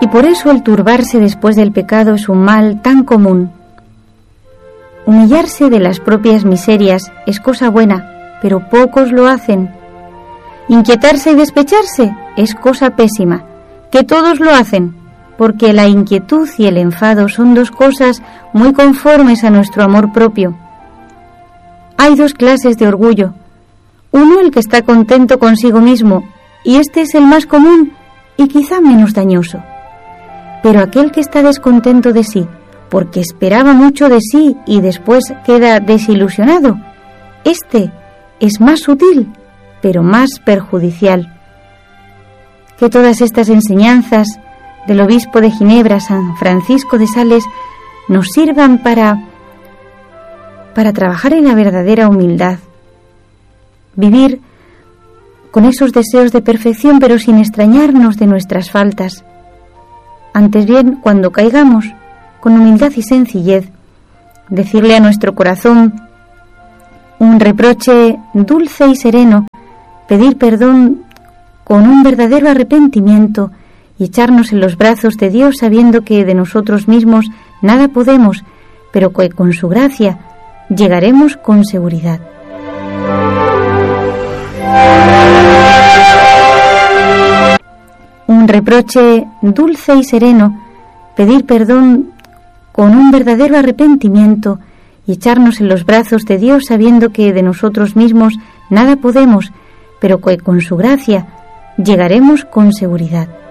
Y por eso el turbarse después del pecado es un mal tan común. Humillarse de las propias miserias es cosa buena, pero pocos lo hacen. Inquietarse y despecharse es cosa pésima, que todos lo hacen, porque la inquietud y el enfado son dos cosas muy conformes a nuestro amor propio. Hay dos clases de orgullo. Uno, el que está contento consigo mismo, y este es el más común y quizá menos dañoso. Pero aquel que está descontento de sí, porque esperaba mucho de sí y después queda desilusionado, este es más sutil, pero más perjudicial. Que todas estas enseñanzas del obispo de Ginebra, San Francisco de Sales, nos sirvan para trabajar en la verdadera humildad, vivir con esos deseos de perfección, pero sin extrañarnos de nuestras faltas. Antes bien, cuando caigamos, con humildad y sencillez, decirle a nuestro corazón un reproche dulce y sereno, pedir perdón con un verdadero arrepentimiento y echarnos en los brazos de Dios sabiendo que de nosotros mismos nada podemos, pero que con su gracia llegaremos con seguridad. Un reproche dulce y sereno, pedir perdón con un verdadero arrepentimiento y echarnos en los brazos de Dios sabiendo que de nosotros mismos nada podemos, pero que con su gracia llegaremos con seguridad.